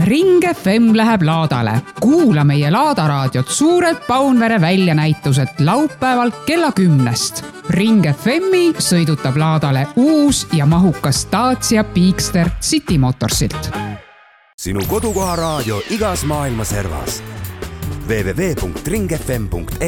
Ring FM läheb laadale. Kuula meie laadaraadiot Suured Paunvere väljanäitused laupäeval kella 10. Ring FMi sõidutab laadale uus ja mahukas Dacia Peakster City Motorsilt. Sinu kodukoha raadio igas maailma servas. www.ringfm.ee